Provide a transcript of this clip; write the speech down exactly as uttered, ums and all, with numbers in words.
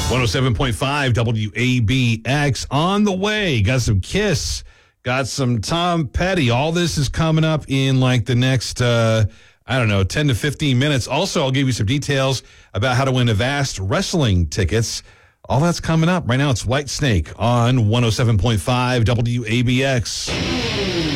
one oh seven point five W A B X on the way. Got some Kiss. Got some Tom Petty. All this is coming up in like the next, uh, I don't know, ten to fifteen minutes. Also, I'll give you some details about how to win Avast wrestling tickets. All that's coming up. Right now, it's White Snake on one oh seven point five W A B X.